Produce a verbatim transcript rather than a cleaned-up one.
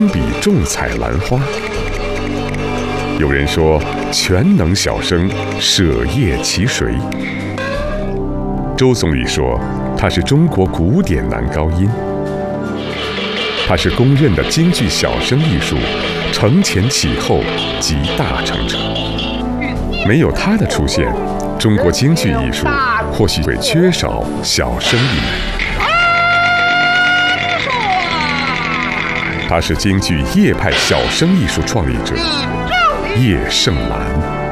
笔重彩兰花。有人说全能小生，舍业其谁？周颂礼说他是中国古典男高音，他是公认的京剧小生艺术承前启后，集大成者。没有他的出现，中国京剧艺术或许会缺少小生一门。他是京剧叶派小生艺术创立者叶盛兰。